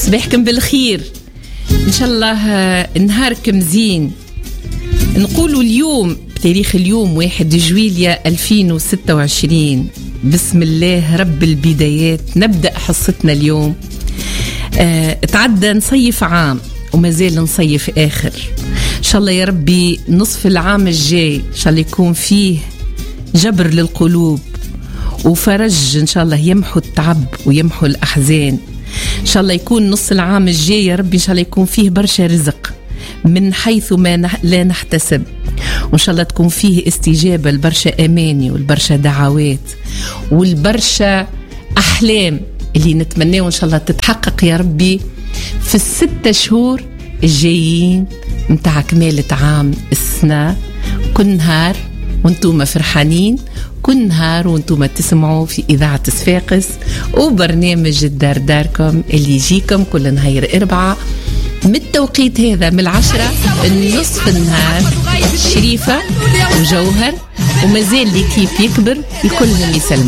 صباحكم بالخير إن شاء الله، نهاركم زين. نقولوا اليوم بتاريخ اليوم 1 جويلية 2026. بسم الله رب البدايات. نبدأ حصتنا اليوم. تعدى نصيف عام وما زال نصيف آخر. إن شاء الله يا ربي نصف العام الجاي إن شاء الله يكون فيه جبر للقلوب وفرج إن شاء الله، يمحو التعب ويمحو الأحزان. إن شاء الله يكون نص العام الجاي يا ربي إن شاء الله يكون فيه برشا رزق من حيث ما لا نحتسب، وإن شاء الله تكون فيه استجابة لبرشا أماني والبرشا دعوات والبرشا أحلام اللي نتمناه إن شاء الله تتحقق يا ربي في 6 شهور الجايين متاع كمالة عام السنة. كل نهار وانتم فرحانين، كل نهار وانتم تسمعوا في إذاعة صفاقس وبرنامج الدار داركم اللي يجيكم كل نهار 4 من التوقيت هذا من 10 النصف النهار. شريفة وجوهر ومازال ليكيب يكبر، الكلهم يسلموا.